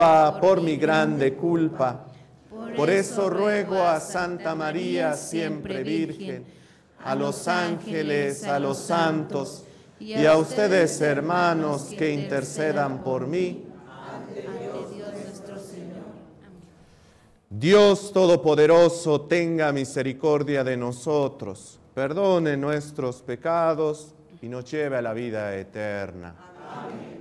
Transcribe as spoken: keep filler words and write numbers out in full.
por mi grande culpa. Por eso ruego a Santa María, siempre Virgen, a los ángeles, a los santos, y a ustedes, hermanos, que intercedan por mí. Ante Dios nuestro Señor. Dios Todopoderoso, tenga misericordia de nosotros, perdone nuestros pecados y nos lleve a la vida eterna.